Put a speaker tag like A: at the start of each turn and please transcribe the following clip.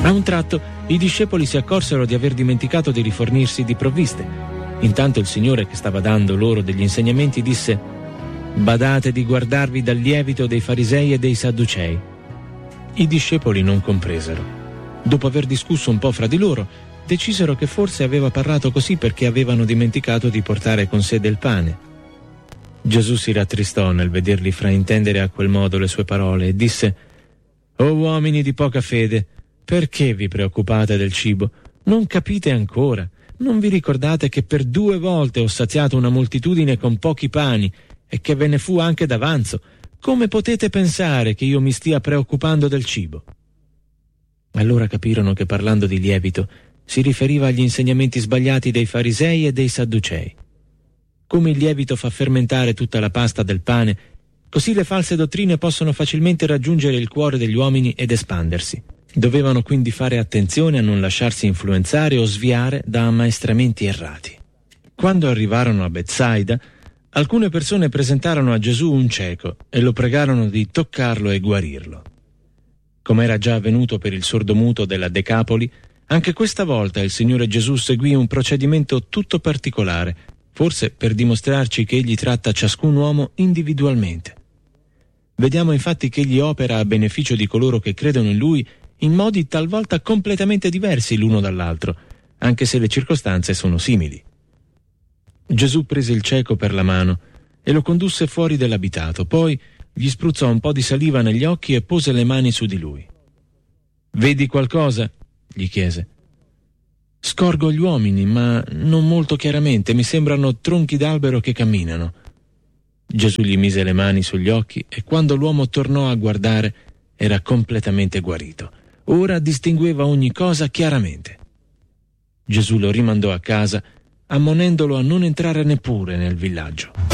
A: A un tratto i discepoli si accorsero di aver dimenticato di rifornirsi di provviste. Intanto il Signore, che stava dando loro degli insegnamenti, disse: «Badate di guardarvi dal lievito dei farisei e dei sadducei». I discepoli non compresero. Dopo aver discusso un po' fra di loro, decisero che forse aveva parlato così perché avevano dimenticato di portare con sé del pane. Gesù si rattristò nel vederli fraintendere a quel modo le sue parole e disse: «O uomini di poca fede, perché vi preoccupate del cibo? Non capite ancora? Non vi ricordate che per 2 volte ho saziato una moltitudine con pochi pani e che ve ne fu anche d'avanzo? Come potete pensare che io mi stia preoccupando del cibo?» Allora capirono che parlando di lievito si riferiva agli insegnamenti sbagliati dei farisei e dei sadducei. Come il lievito fa fermentare tutta la pasta del pane, così le false dottrine possono facilmente raggiungere il cuore degli uomini ed espandersi. Dovevano quindi fare attenzione a non lasciarsi influenzare o sviare da ammaestramenti errati. Quando arrivarono a Betsaida, alcune persone presentarono a Gesù un cieco e lo pregarono di toccarlo e guarirlo. Come era già avvenuto per il sordomuto della Decapoli, anche questa volta il Signore Gesù seguì un procedimento tutto particolare, forse per dimostrarci che egli tratta ciascun uomo individualmente. Vediamo infatti che egli opera a beneficio di coloro che credono in lui in modi talvolta completamente diversi l'uno dall'altro, anche se le circostanze sono simili. Gesù prese il cieco per la mano e lo condusse fuori dell'abitato, poi gli spruzzò un po' di saliva negli occhi e pose le mani su di lui. «Vedi qualcosa?» gli chiese. «Scorgo gli uomini, ma non molto chiaramente, mi sembrano tronchi d'albero che camminano». Gesù gli mise le mani sugli occhi e quando l'uomo tornò a guardare era completamente guarito. Ora distingueva ogni cosa chiaramente. Gesù lo rimandò a casa, ammonendolo a non entrare neppure nel villaggio.